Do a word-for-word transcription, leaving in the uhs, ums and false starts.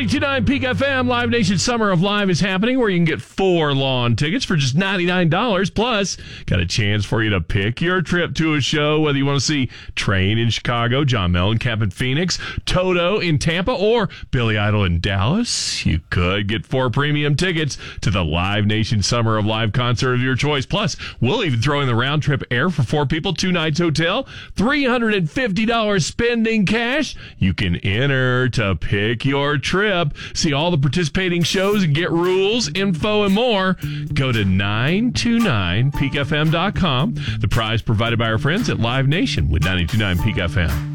ninety-two point nine Peak F M, Live Nation Summer of Live is happening, where you can get four lawn tickets for just ninety-nine dollars. Plus, got a chance for you to pick your trip to a show, whether you want to see Train in Chicago, John Mellencamp in Phoenix, Toto in Tampa, or Billy Idol in Dallas. You could get four premium tickets to the Live Nation Summer of Live concert of your choice. Plus, we'll even throw in the round trip air for four people, two nights hotel, three hundred fifty dollars spending cash. You can enter to pick your trip. See all the participating shows and get rules, info, and more. Go to nine two nine peak f m dot com. The prize provided by our friends at Live Nation with ninety-two point nine Peak F M.